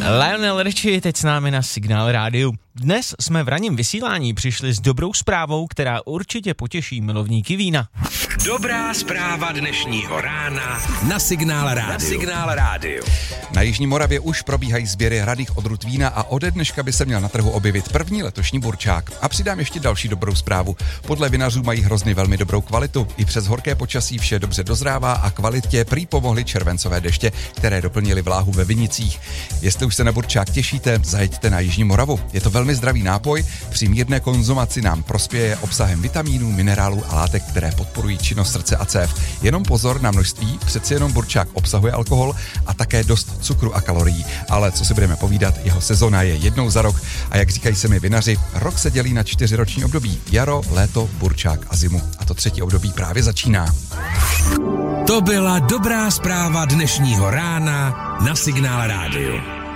Lionel Richie teď s námi na Signál rádiu. Dnes jsme v ranním vysílání přišli s dobrou zprávou, která určitě potěší milovníky vína. Dobrá zpráva dnešního rána na Signál rádiu. Na Jižní Moravě už probíhají sběry hradých odrůd vína a ode dneška by se měl na trhu objevit první letošní burčák. A přidám ještě další dobrou zprávu. Podle vinařů mají hrozny velmi dobrou kvalitu. I přes horké počasí vše dobře dozrává a kvalitě prý pomohly červencové deště, které doplnily vláhu ve vinicích. Jestli už se na burčák těšíte, zajeďte na Jižní Moravu. Je to velmi zdravý nápoj, při mírné konzumaci nám prospěje obsahem vitamínů, minerálů a látek, které podporují činnost srdce a cév. Jenom pozor na množství, přeci jenom burčák obsahuje alkohol a také dost cukru a kalorií. Ale co si budeme povídat, jeho sezona je jednou za rok a jak říkají sami vinaři, rok se dělí na 4 roční období: jaro, léto, burčák a zimu. A to třetí období právě začíná. To byla dobrá zpráva dnešního rána na Signál rádiu.